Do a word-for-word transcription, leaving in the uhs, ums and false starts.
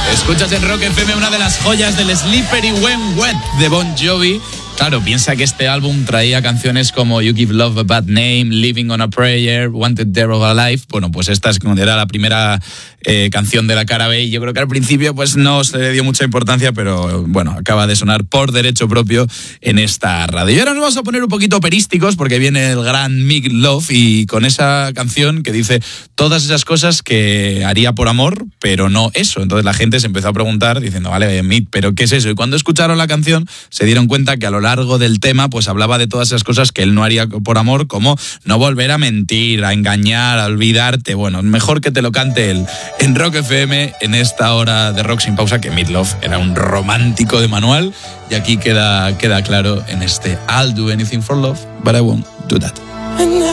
Escuchas en Rock F M una de las joyas del Slippery When Wet de Bon Jovi. Claro, piensa que este álbum traía canciones como You Give Love a Bad Name, Living on a Prayer, Wanted Dead or Alive. Bueno, pues esta era la primera eh, canción de la cara B y yo creo que al principio pues no se le dio mucha importancia, pero bueno, acaba de sonar por derecho propio en esta radio. Y ahora nos vamos a poner un poquito operísticos porque viene el gran Meat Loaf y con esa canción que dice todas esas cosas que haría por amor, pero no eso. Entonces la gente se empezó a preguntar diciendo, vale, Meat, ¿pero qué es eso? Y cuando escucharon la canción se dieron cuenta que a lo largo del tema pues hablaba de todas esas cosas que él no haría por amor, como no volver a mentir, a engañar, a olvidarte. Bueno, mejor que te lo cante él en Rock F M en esta hora de Rock Sin Pausa, que Meat Loaf era un romántico de manual y aquí queda, queda claro en este I'll do anything for love, but I won't do that.